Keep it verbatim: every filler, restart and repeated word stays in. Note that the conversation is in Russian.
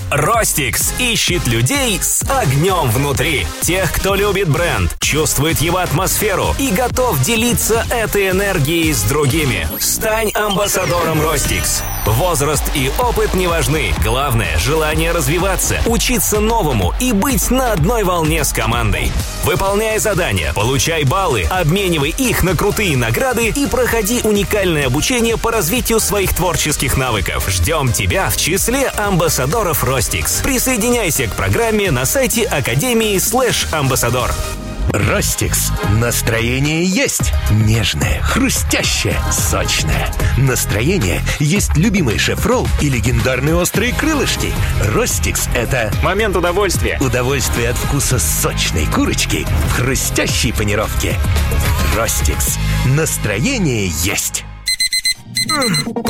Ростикс ищет людей с огнем внутри. Тех, кто любит бренд, чувствует его атмосферу и готов делиться этой энергией с другими. Стань амбассадором Ростикс. Возраст и опыт не важны. Главное – желание развиваться, учиться новому и быть на одной волне с командой. Выполняй задания, получай баллы, обменивай их на крутые награды и проходи уникальное обучение по развитию своих творческих навыков. Ждем тебя в числе амбассадоров Ростикс. Присоединяйся к программе на сайте Академии слэш амбассадор. Ростикс. Настроение есть. Нежное, хрустящее, сочное. Настроение есть любимый шеф-ролл и легендарные острые крылышки. Ростикс — это момент удовольствия. Удовольствие от вкуса сочной курочки в хрустящей панировке. Ростикс. Настроение есть.